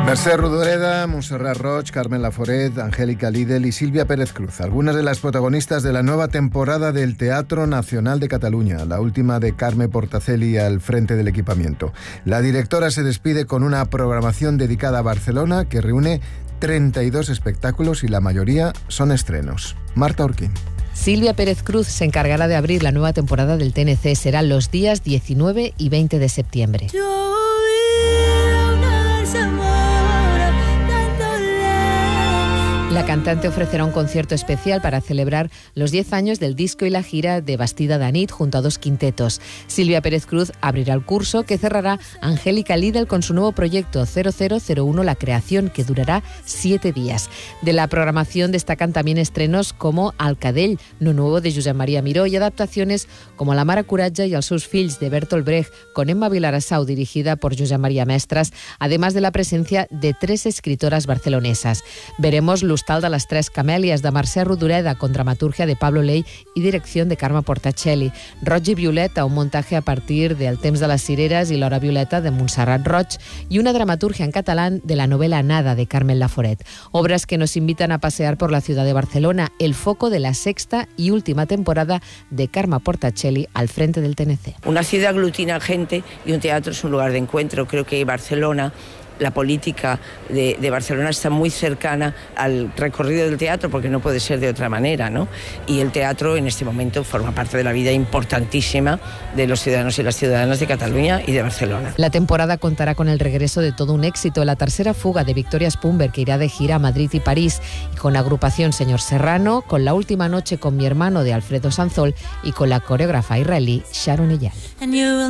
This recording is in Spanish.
Mercè Rodoreda, Montserrat Roig, Carmen Laforet, Angélica Lidl y Silvia Pérez Cruz, algunas de las protagonistas de la nueva temporada del Teatro Nacional de Cataluña, la última de Carme Portacelli al frente del equipamiento. La directora se despide con una programación dedicada a Barcelona que reúne 32 espectáculos y la mayoría son estrenos. Marta Urquín. Silvia Pérez Cruz se encargará de abrir la nueva temporada del TNC. Serán los días 19 y 20 de septiembre. La cantante ofrecerá un concierto especial para celebrar los 10 años del disco y la gira de Bastida d'Anit junto a 2 quintetos. Silvia Pérez Cruz abrirá el curso que cerrará Angélica Lidl con su nuevo proyecto 0001 La Creación, que durará 7 días. De la programación destacan también estrenos como Alcadell, no nuevo de Josep Maria Miró, y adaptaciones como La Mare Coratge y els seus fills de Bertolt Brecht, con Emma Vilarassau, dirigida por Josep Maria Mestres, además de la presencia de 3 escritoras barcelonesas. Veremos L'Hostal de les Tres Camèlies de Mercè Rodoreda, con dramaturgia de Pablo Ley y dirección de Carme Portacelli. Roig i Violeta, un montaje a partir de El temps de les cireres y L'hora violeta de Montserrat Roig, y una dramaturgia en catalán de la novela Nada de Carmen Laforet. Obras que nos invitan a pasear por la ciudad de Barcelona, el foco de la 6ª y última temporada de Carme Portacelli al frente del TNC. Una ciudad aglutina gente y un teatro es un lugar de encuentro. Creo que Barcelona, la política de Barcelona está muy cercana al recorrido del teatro, porque no puede ser de otra manera, ¿no? Y el teatro en este momento forma parte de la vida importantísima de los ciudadanos y las ciudadanas de Cataluña y de Barcelona. La temporada contará con el regreso de todo un éxito, la tercera fuga de Victoria Spumber, que irá de gira a Madrid y París, y con la agrupación Señor Serrano, con La última noche con mi hermano de Alfredo Sanzol y con la coreógrafa israelí Sharon Eyal.